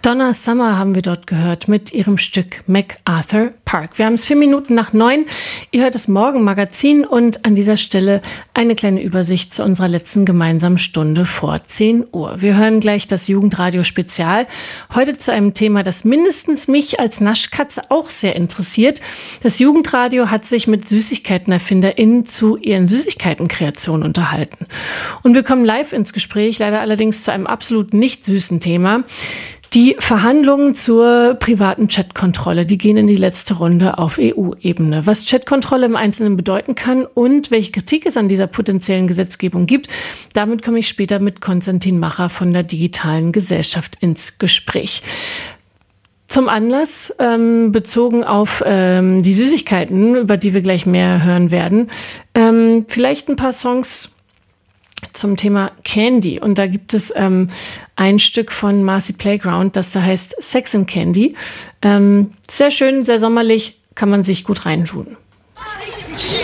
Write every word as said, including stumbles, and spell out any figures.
Donna Summer haben wir dort gehört mit ihrem Stück MacArthur Park. Wir haben es vier Minuten nach neun. Ihr hört das Morgenmagazin und an dieser Stelle eine kleine Übersicht zu unserer letzten gemeinsamen Stunde vor zehn Uhr. Wir hören gleich das Jugendradio-Spezial. Heute zu einem Thema, das mindestens mich als Naschkatze auch sehr interessiert. Das Jugendradio hat sich mit SüßigkeitenerfinderInnen zu ihren Süßigkeitenkreationen unterhalten. Und wir kommen live ins Gespräch, leider allerdings zu einem absolut nicht süßen Thema. Die Verhandlungen zur privaten Chatkontrolle, die gehen in die letzte Runde auf E U-Ebene. Was Chatkontrolle im Einzelnen bedeuten kann und welche Kritik es an dieser potenziellen Gesetzgebung gibt, damit komme ich später mit Konstantin Macher von der Digitalen Gesellschaft ins Gespräch. Zum Anlass, ähm, bezogen auf ähm, die Süßigkeiten, über die wir gleich mehr hören werden, ähm, vielleicht ein paar Songs zum Thema Candy. Und da gibt es ähm, ein Stück von Marcy Playground, das da heißt Sex and Candy. Ähm, sehr schön, sehr sommerlich, kann man sich gut reintun.